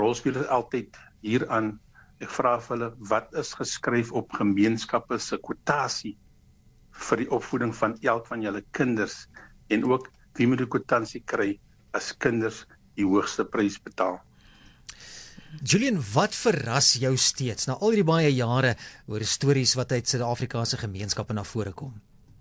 rolspelers altyd hieraan, ek vra vir hulle, wat is geskryf op gemeenskappe se kwotasie vir die opvoeding van elk van julle kinders, en ook wie moet die kwotasie kry as kinders die hoogste prys betaal. Julian, wat verras jou steeds, na al die baie jare, oor stories wat uit Suid-Afrikaanse gemeenskappe na vore kom?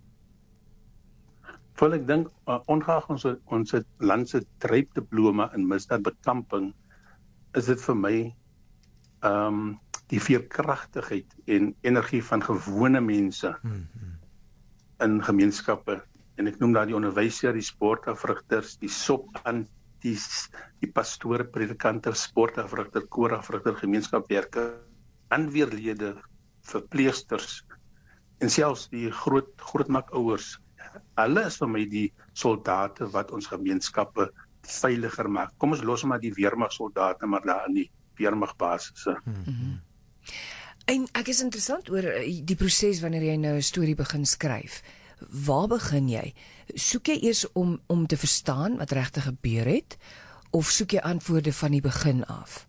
Wel, ek dink, ongeag ons land se druipdiploma in misdaadbekamping, is dit vir my die veerkragtigheid en energie van gewone mense in gemeenskappe. En ek noem daar die onderwysers, die sportafrigters, die SOP-anties, die pastore, predikante, sportafrigter, koorafrigter, gemeenskapwerkers, aanweerlede, verpleegsters en selfs die grootmaakouers. Hulle is vir my die soldate wat ons gemeenskappe veiliger maak. Kom ons los maar die weermagsoldate maar daar in die weermagbasisse. En ek is interessant oor die proses wanneer jy nou 'n storie begin skryf. Waar begin jy? Soek jy eers om te verstaan wat regtig gebeur het, of soek jy antwoorde van die begin af?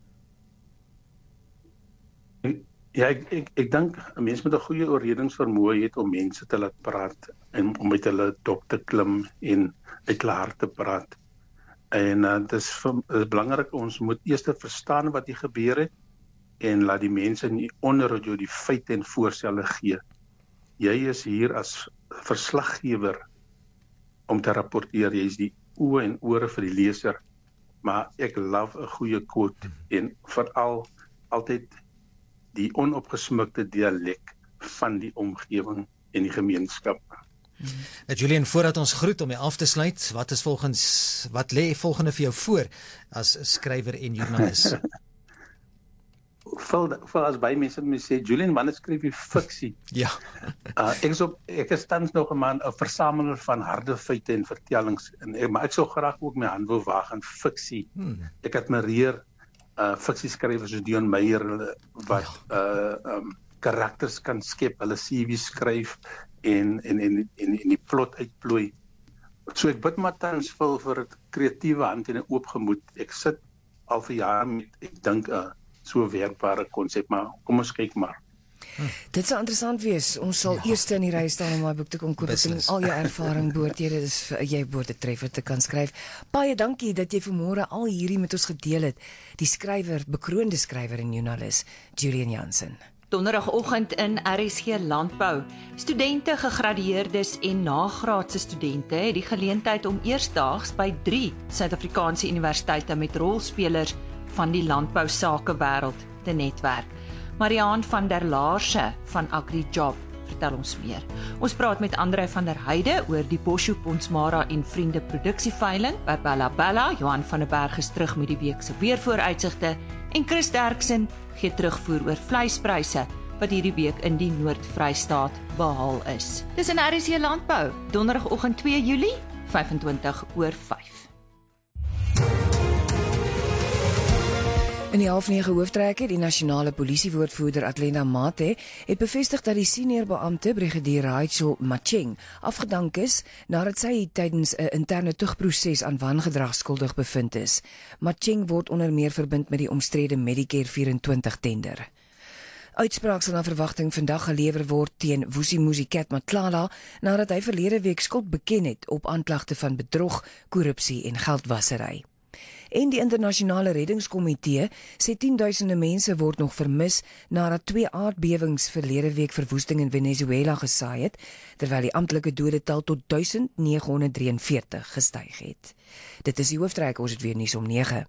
Ja, ek dink 'n mens met 'n goeie oorredingsvermoë het om mense te laat praat en om met hulle dop te klim en uit hulle hart te praat. En dit is belangrik, ons moet eers verstaan wat hier gebeur het en laat die mense nie onder jou die feite en voorstelle gee. Jy is hier as verslaggewer om te rapporteer, jy is die oë en ore vir die leser, maar ek love 'n goeie quote en veral altyd die onopgesmukte dialek van die omgewing en die gemeenskap. Julian, voordat ons groet om jy af te sluit, wat lê volgende vir jou voor as skrywer en joernalis? Vir as baie mense my sê, Julian, wanneer skryf jy fiksie? Ja. Ek is tans nog 'n versameler van harde feite en vertellings, maar ek sou graag ook my hand wil waag aan fiksie. Ek admireer fiksieskrywers soos Dion Meyer wat karakters kan skep, hulle CV skryf en die plot uitplooi. So ek bid maar tans vir 'n kreatiewe hand en 'n oop gemoed. Ek sit al vir jare met, ek dink so 'n werkbare konsep, maar kom ons kyk maar. Dit sal interessant wees. Ons sal eers in die ry staan om my boek te kom koop en al jou ervaring boordhede is vir jy boordetreffer te kan skryf. Baie dankie dat jy vanmôre al hierdie met ons gedeel het. Die skrywer, bekroonde skrywer en joernalis, Julian Jansen. Donderdagoggend in RSG Landbou. Studente, gegradueerdes en nagraadse studente het die geleentheid om eersdaags by 3 Suid-Afrikaanse universiteite met rolspelers van die landbousakewêreld te netwerk. Mariaan van der Laarse van AgriJob vertel ons meer. Ons praat met Andrei van der Heide oor die Boshoek Ponsmara en Vriende produksieveiling by Bella Bella. Johan van der Berg is terug met die week se weervooruitsigte en Chris Derksen gee terugvoer oor vleispryse wat hierdie week in die Noord-Vrystaat behaal is. Dis in RSC Landbou, donderdagoggend 2 Julie, 5:25 In die 8:30 hooftrekker, die nasionale polisiewoordvoerder Atlena Mate het bevestig dat die senior beampte brigadier Rachel Macheng afgedank is nadat sy tydens 'n interne tugproses aan wangedrag skuldig bevind is. Macheng word onder meer verbind met die omstrede Medicare 24 tender. Uitspraak sal na verwagting vandag gelewer word teen Vusimuzi Cat Matlala nadat hy verlede week skuld beken het op aanklagte van bedrog, korrupsie en geldwasery. En die internasionale reddingskomitee sê 10.000 mense word nog vermis nadat 2 aardbewings verlede week verwoesting in Venezuela gesaai het, terwyl die amptelike dodetal tot 1943 gestyg het. Dit is die hooftrek, ons het weer nuus om 9.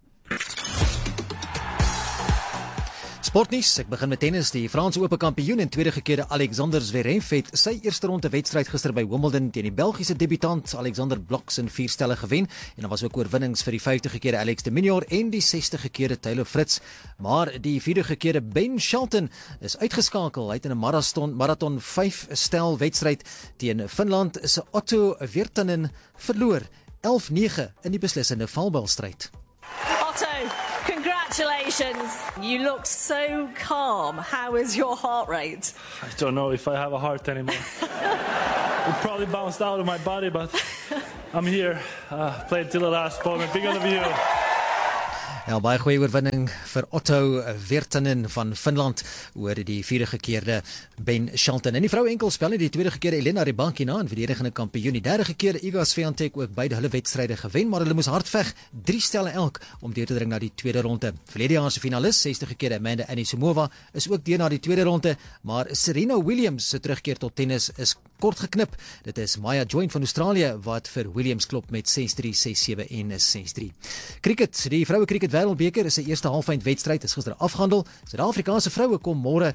Sportnuus, ek begin met tennis. Die Franse Ope kampioen en tweede gekeerde Alexander Zverev het sy eerste ronde wedstryd gister by Wimbledon teen die Belgiese debutant Alexander Blok in 4 stelle gewen en daar was ook oorwinnings vir die 5de gekeerde Alex de Minaur en die 6de gekeerde Taylor Fritz. Maar die 4de gekeerde Ben Shelton is uitgeskakel. Hy het in 'n marathon 5 stel wedstryd teen Finland se Otto Virtanen verloor 11-9 in die beslissende valbalstryd. Otto, congratulations. You look so calm. How is your heart rate? I don't know if I have a heart anymore. It probably bounced out of my body, but I'm here. Played till the last moment. Big up to you. Ja, baie goeie oorwinning vir Otto Virtanen van Finland oor die 4de gekeerde Ben Shelton. In die vroue enkelspel het die 2de gekeerde Elena Rybakina, en verdedigende kampioen, die 3de gekeerde Iga Swiatek ook beide hulle wedstryde gewen, maar hulle moes hard veg, 3 stelle elk om deur te dring na die 2de ronde. Verlede jaar se finalis, 60 gekeerde Amanda Anisimova, is ook deur na die 2de ronde, maar Serena Williams se terugkeer tot tennis is kort geknip. Dit is Maya Join van Australië wat vir Williams klop met 6-3, 6-7 en 6-3. Cricket, die vroue cricket wêreldbeker is sy eerste halfeindwedstryd is gister afgehandel. Suid-Afrikaanse vroue kom môre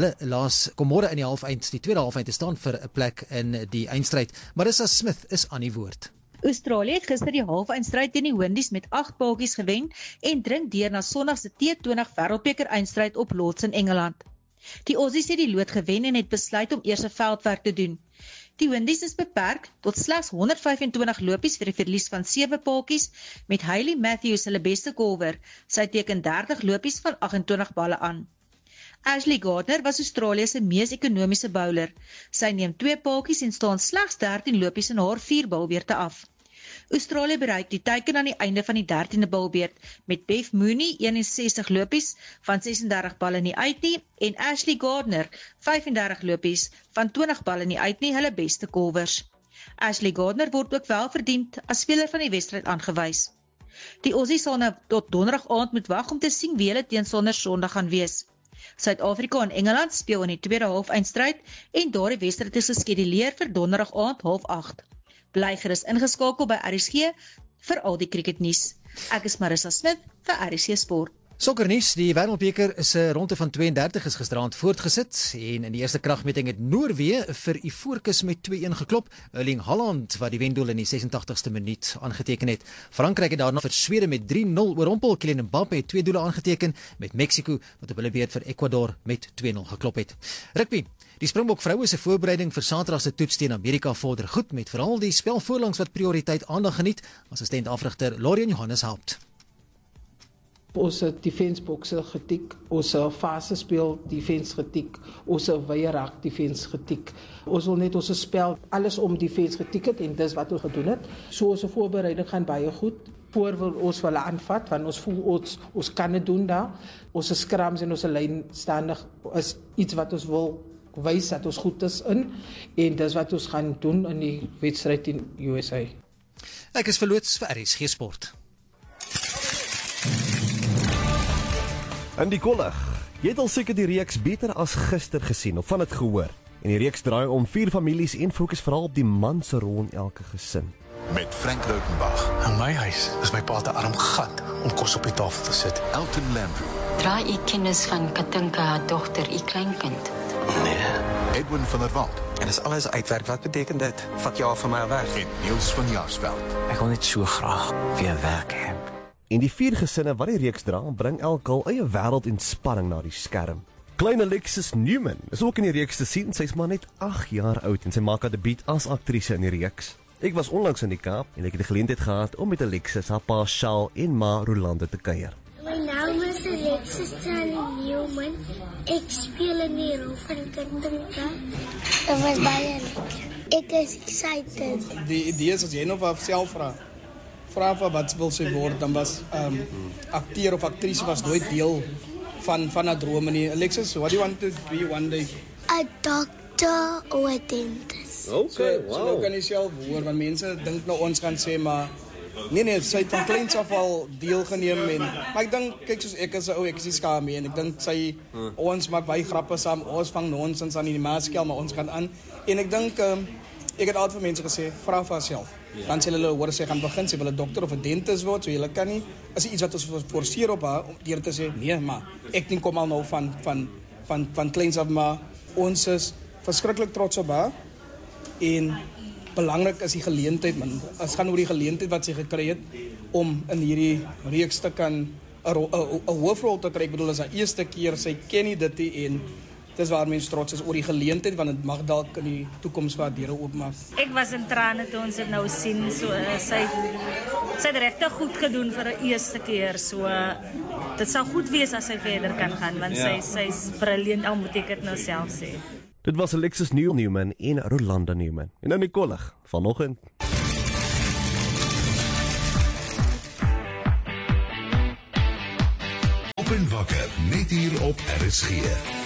in die halfeind, die tweede halfeind te staan vir 'n plek in die eindstryd. Marissa Smith is aan die woord. Australië het gister die halfeindstryd teen die Windies met 8 paadjies gewen en drink deur na Sondag se T20 wêreldbeker eindstryd op Lords in Engeland. Die Aussies het die lood gewen en het besluit om eers 'n veldwerk te doen. Die Windies is beperk tot slegs 125 lopies vir die verlies van 7 paadjies met Hayley Matthews hulle beste bowler. Sy teken 30 lopies van 28 balle aan. Ashley Gardner was Australië se mees ekonomiese bowler. Sy neem 2 paadjies en staan slegs 13 lopies in haar 4 balbeurte af. Australië bereik die teiken aan die einde van die 13de balbeurt met Beth Mooney 61 lopies van 36 balle nie uit nie en Ashley Gardner 35 lopies van 20 balle nie uit nie, hulle beste kolwers. Ashley Gardner word ook wel verdiend as speler van die wedstryd aangewys. Die Aussies sal nou tot donderdag aand moet wag om te sien wie hulle teensonder Sondag gaan wees. Suid-Afrika en Engeland speel in die tweede halfeindstryd en daardie wedstryd is geskeduleer vir donderdag aand 7:30. Bly gerus ingeskakel by RSG vir al die cricketnuus. Ek is Marissa Smith vir RSG Sport. Sokkernuus, die wêreldbeker se ronde van 32 is gisteraand voortgesit en in die eerste kragmeting het Noorwe vir Ivoorkus met 2-1 geklop. Erling Haaland wat die wendoel in die 86ste minuut aangeteken het. Frankryk het daarna vir Swede met 3-0 oorrompel. Kylian Mbappé het 2 doele aangeteken met Mexico wat op hulle beurt vir Ecuador met 2-0 geklop het. Rugby. Die Springbok vroue se voorbereiding vir Saterdag se toets teen Amerika vorder goed met veral die spel voorlangs wat prioriteit aandag geniet. Assistent afrigter Lorien Johannes help. Ons defense bokse getik, ons fase speel defense getik, ons wye rak defense getik. Ons wil net ons spel alles om defense getik het en dis wat ons gedoen het. So ons voorbereiding gaan baie goed. Voor wil ons wel aanvat want ons voel ons kan dit doen daar. Ons scrums en ons lyn staandig is iets wat ons wil wys dat ons goed is in en dis wat ons gaan doen in die wedstryd in USA. Ek is verloots vir RSG Sport. In die kollig, jy het al seker die reeks beter as gister gesien of van dit gehoor. En die reeks draai om 4 families en fokus veral op die man se rol in elke gesin. Met Frank Rautenbach. In my huis is my pa te arm gat om kos op die tafel te sit. Elton Landry. Draai u kennis van Katinka, haar dogter, u kleinkind? Nee. Edwin van der Walt. En as alles uitwerk, wat beteken dit? Vat jy al van my weg? En Niels van Jaarsveld. Ek wil net so graag weer werk hê. En die 4 gesinne wat die reeks dra, bring elk hul eie wêreld en spanning na die skerm. Klein Alexis Newman is ook in die reeks te sien. Sy's maar net 8 jaar oud en sy maak haar debuut as aktrise in die reeks. Ek was onlangs in die Kaap en ek het die geleentheid gehad om met Alexis, haar pa Shaal en ma Rolande te kuier. My naam is Alexis Newman. Ek speel in die rol van Katinka. Dit was baie lekker. Ek is excited. Die idee is as jy nog vir self vra wat wil sy word, dan was akteur of aktrise was nooit deel van 'n droom nie. Alexis, what do you want to be one day? A doctor or a dentist. Okay, wow. So nou kan jy self hoor, want mense dink nou ons gaan sê, maar nee, sy het van kleins af al deelgeneem en maar ek dink, kyk soos ek is 'n ou, ek is nie skaam nie en ek dink sy ons maak baie grappe saam, ons vang nonsens aan die maatskel, maar ons gaan aan en ek dink ek het altyd vir mense gesê, vra vir haarself. Dan sê hulle hoor sy gaan begin, sy wil 'n dokter of 'n dentist word, so jy kan nie as iets wat ons forceer op haar om deur te sê nee, maar ek dink kom al nou van kleins af, maar ons is verskriklik trots op haar en belangrik is die geleentheid, man. As gaan oor die geleentheid wat sy gekry het om in hierdie reeks te kan 'n hoofrol te kry. Ek bedoel, is haar eerste keer, sy ken nie dit nie en dis waar mense trots is oor die geleentheid want dit mag dalk in die toekoms vir haar deure oopmaak. Ek was in trane toe ons dit nou sien, so sy het regtig goed gedoen vir 'n eerste keer, so dit sal goed wees as sy verder kan gaan want sy's briljant, al moet ek dit nou self sê. Dit was Alexis Newman en Rolanda Newman. En nou die kollig vanoggend. en wakker net hier op RSG.